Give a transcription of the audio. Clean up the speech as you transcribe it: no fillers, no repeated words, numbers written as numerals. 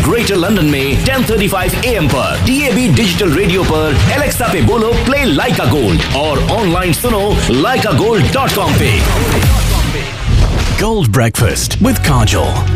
Greater London में 10:35 AM पर DAB digital radio पर एलेक्सा पे बोलो प्ले लाइका गोल्ड और ऑनलाइन सुनो laikagold.com पे। Gold Breakfast with Kajol.